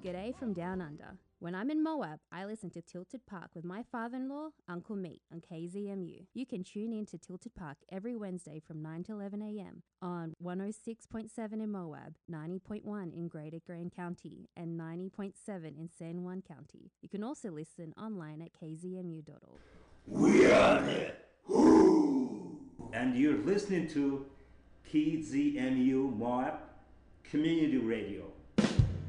G'day from Down Under. When I'm in Moab, I listen to Tilted Park with my father-in-law, Uncle Meat, on KZMU. You can tune in to Tilted Park every Wednesday from 9 to 11 a.m. on 106.7 in Moab, 90.1 in Greater Grand County, and 90.7 in San Juan County. You can also listen online at kzmu.org. We are it! Woo! And you're listening to KZMU Moab Community Radio.